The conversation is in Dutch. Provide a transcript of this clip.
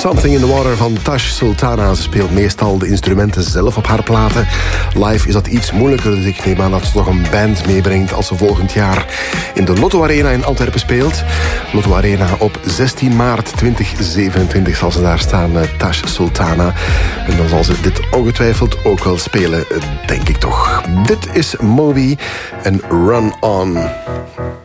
Something in the Water van Tash Sultana. Ze speelt meestal de instrumenten zelf op haar platen. Live is dat iets moeilijker, dus ik neem aan dat ze toch een band meebrengt als ze volgend jaar in de Lotto Arena in Antwerpen speelt. Lotto Arena op 16 maart 2027 zal ze daar staan, Tash Sultana. En dan zal ze dit ongetwijfeld ook wel spelen, denk ik toch. Dit is Moby en Run On.